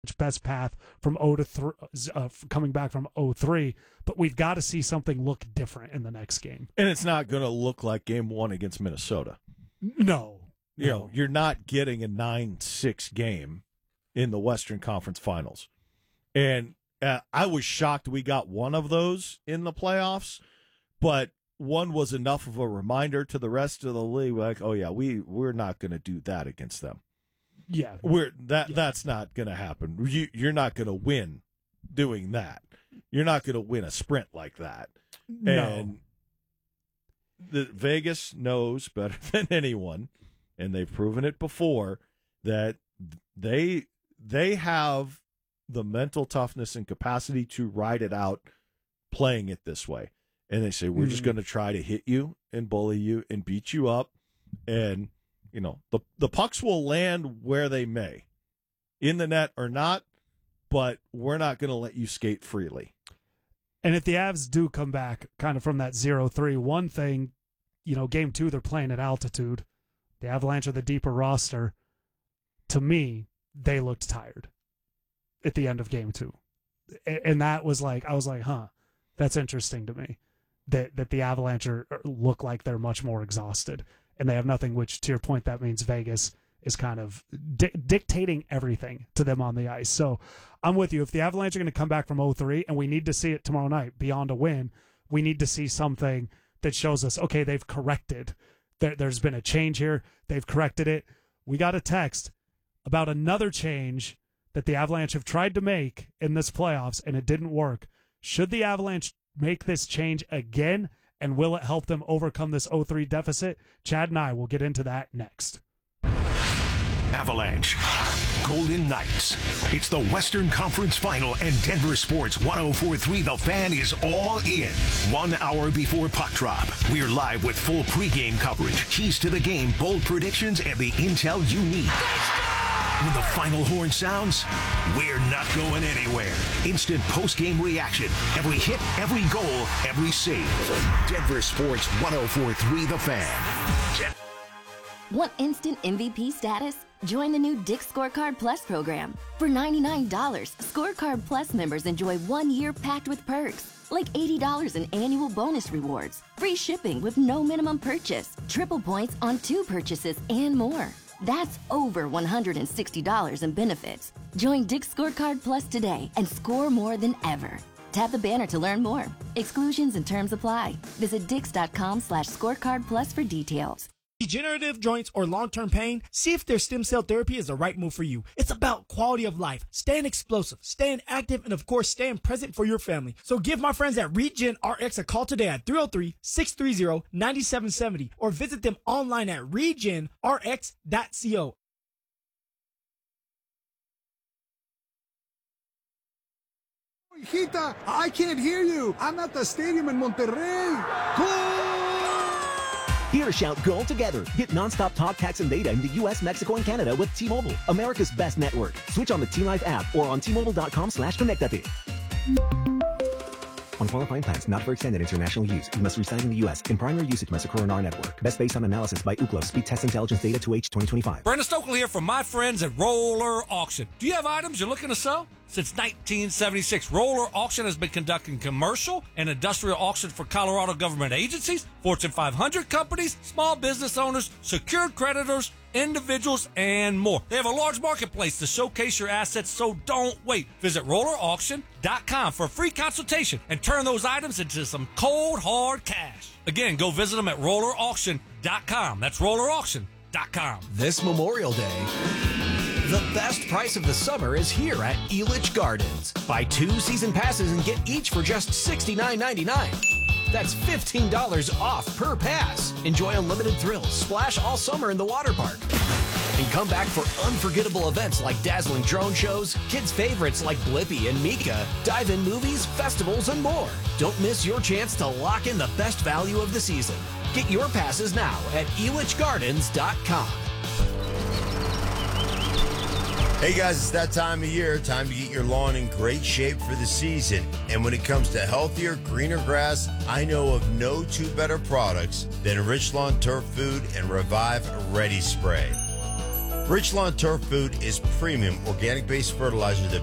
best path from 0-3, coming back from 0-3, but we've got to see something look different in the next game. And it's not going to look like game one against Minnesota. No. You're not getting a 9-6 game in the Western Conference Finals. And I was shocked we got one of those in the playoffs, but one was enough of a reminder to the rest of the league, like, oh yeah, we're not going to do that against them. Yeah, that's not going to happen. You're not going to win doing that. You're not going to win a sprint like that. No. And Vegas knows better than anyone, and they've proven it before, that they have the mental toughness and capacity to ride it out playing it this way. And they say, we're just going to try to hit you and bully you and beat you up. And, the pucks will land where they may, in the net or not, but we're not going to let you skate freely. And if the Avs do come back kind of from that 0-3, one thing, game 2, they're playing at altitude. The Avalanche are the deeper roster. To me, they looked tired at the end of game 2. And that was I was like, that's interesting to me. That the Avalanche look like they're much more exhausted, and they have nothing, which, to your point, that means Vegas is kind of dictating everything to them on the ice. So I'm with you. If the Avalanche are going to come back from 0-3, and we need to see it tomorrow night beyond a win, we need to see something that shows us, okay, they've corrected. There's been a change here. They've corrected it. We got a text about another change that the Avalanche have tried to make in this playoffs, and it didn't work. Should the Avalanche make this change again, and will it help them overcome this 0-3 deficit? Chad and I will get into that next. Avalanche, Golden Knights. It's the Western Conference Final, and Denver Sports 104.3 The Fan is all in. 1 hour before puck drop, we're live with full pregame coverage, keys to the game, bold predictions, and the intel you need. When the final horn sounds, we're not going anywhere. Instant post-game reaction. Every hit, every goal, every save. Denver Sports 104.3 The Fan. Want instant MVP status? Join the new Dick's Scorecard Plus program. For $99, Scorecard Plus members enjoy 1 year packed with perks, like $80 in annual bonus rewards, free shipping with no minimum purchase, triple points on 2 purchases, and more. That's over $160 in benefits. Join Dick's Scorecard Plus today and score more than ever. Tap the banner to learn more. Exclusions and terms apply. Visit dix.com/scorecard plus for details. Degenerative joints or long-term pain? See if their stem cell therapy is the right move for you. It's about quality of life, staying explosive, staying active, and of course, staying present for your family. So give my friends at Regen RX a call today at 303-630-9770 or visit them online at regenrx.co. Hijita, I can't hear you. I'm at the stadium in Monterrey. Goal! Here to shout goal together. Get nonstop talk, text, and data in the U.S., Mexico, and Canada with T-Mobile, America's best network. Switch on the T-Life app or on T-Mobile.com/connectate. On qualifying plans, not for extended international use. You must reside in the U.S. In primary usage must occur on our network. Best based on analysis by Ookla. Speed Test Intelligence Data 2H 2025. Brandon Stokely here from my friends at Roller Auction. Do you have items you're looking to sell? Since 1976, Roller Auction has been conducting commercial and industrial auctions for Colorado government agencies, Fortune 500 companies, small business owners, secured creditors, individuals, and more. They have a large marketplace to showcase your assets, so don't wait. Visit rollerauction.com for a free consultation and turn those items into some cold, hard cash. Again, go visit them at rollerauction.com. That's rollerauction.com. This Memorial Day, the best price of the summer is here at Elitch Gardens. Buy 2 season passes and get each for just $69.99. That's $15 off per pass. Enjoy unlimited thrills, splash all summer in the water park. And come back for unforgettable events like dazzling drone shows, kids' favorites like Blippi and Mika, dive-in movies, festivals, and more. Don't miss your chance to lock in the best value of the season. Get your passes now at elitchgardens.com. Hey guys, it's that time of year. Time to get your lawn in great shape for the season. And when it comes to healthier, greener grass, I know of no 2 better products than Rich Lawn Turf Food and Revive Ready Spray. Richlawn Turf Food is premium organic-based fertilizer that